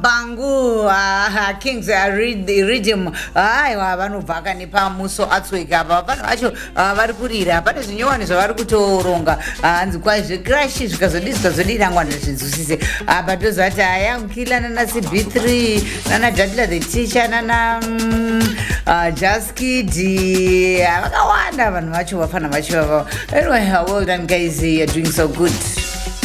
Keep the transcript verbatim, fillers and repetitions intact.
Bangu uh, Kings uh, Rhythm aiwa vanobvaka nepamuso atsweka apa vanhu vacho uh, vari kurira pane zvinyowani zvavari kutoronga hanzi uh, kwazvo crash zvikazodii zvikazodii angwana zvinzwisise apa tozvati aya Mkila nana C B three nana Jadla the teacher nana um, uh, Jaskid vakawanda vanhu vacho vafana vacho. Anyway, well done guys, you're doing so good.